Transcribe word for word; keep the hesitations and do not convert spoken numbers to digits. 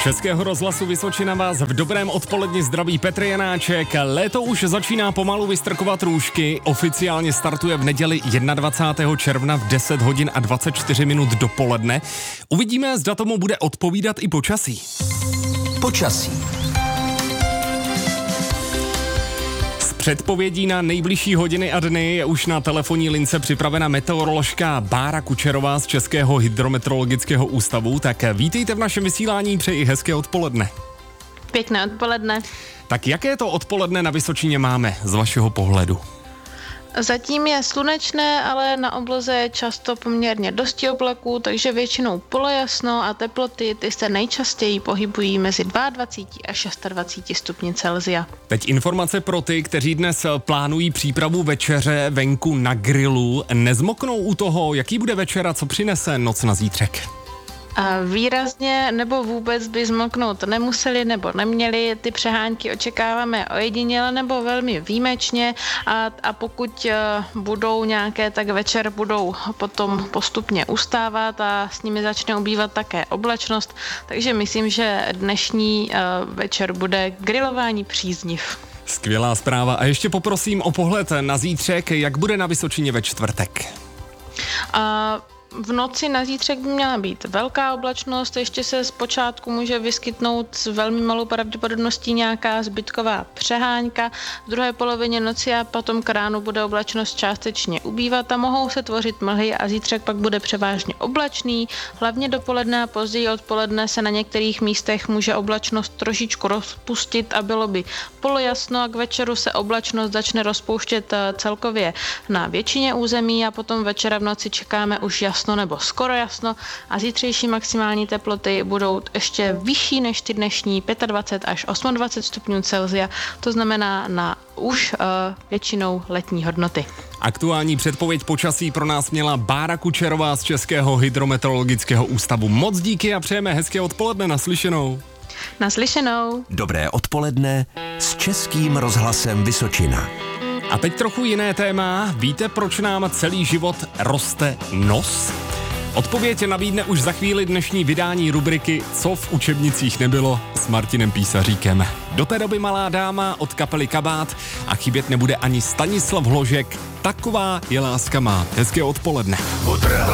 Českého rozhlasu Vysočina vás v dobrém odpoledni zdraví Petr Janáček. Léto už začíná pomalu vystrkovat růžky. Oficiálně startuje v neděli dvacátého prvního června v deset hodin a dvacet čtyři minut dopoledne. Uvidíme, zda tomu bude odpovídat i počasí. Počasí. Předpovědí na nejbližší hodiny a dny je už na telefonní lince připravena meteoroložka Bára Kučerová z Českého hydrometeorologického ústavu. Tak vítejte v našem vysílání, přeji hezké odpoledne. Pěkné odpoledne. Tak jaké to odpoledne na Vysočině máme z vašeho pohledu? Zatím je slunečné, ale na obloze je často poměrně dosti oblaků, takže většinou polojasno a teploty ty se nejčastěji pohybují mezi dvacet dva až dvacet šest stupni Celsia. Teď informace pro ty, kteří dnes plánují přípravu večeře venku na grilu. Nezmoknou u toho, jaký bude večera, co přinese noc na zítřek? A výrazně nebo vůbec by zmoknout nemuseli nebo neměli. Ty přehánky očekáváme ojediněle nebo velmi výjimečně a, a pokud uh, budou nějaké, tak večer budou potom postupně ustávat a s nimi začne ubývat také oblačnost, takže myslím, že dnešní uh, večer bude grilování přízniv. Skvělá zpráva a ještě poprosím o pohled na zítřek, jak bude na Vysočině ve čtvrtek. Uh, V noci na zítřek by měla být velká oblačnost, ještě se zpočátku může vyskytnout s velmi malou pravděpodobností nějaká zbytková přehánka. V druhé polovině noci a potom k ránu bude oblačnost částečně ubývat a mohou se tvořit mlhy a zítřek pak bude převážně oblačný. Hlavně dopoledne a později odpoledne se na některých místech může oblačnost trošičku rozpustit a bylo by polojasno a k večeru se oblačnost začne rozpouštět celkově na většině území a potom večera v noci čekáme už jasno nebo skoro jasno a zítřejší maximální teploty budou ještě vyšší než ty dnešní dvacet pět až dvacet osm stupňů Celsia, to znamená na už uh, většinou letní hodnoty. Aktuální předpověď počasí pro nás měla Bára Kučerová z Českého hydrometeorologického ústavu. Moc díky a přejeme hezké odpoledne, naslyšenou. Naslyšenou. Dobré odpoledne s Českým rozhlasem Vysočina. A teď trochu jiné téma. Víte, proč nám celý život roste nos? Odpověď nabídne už za chvíli dnešní vydání rubriky Co v učebnicích nebylo s Martinem Písaříkem. Do té doby Malá dáma od kapely Kabát a chybět nebude ani Stanislav Hložek. Taková je láska má. Hezké odpoledne.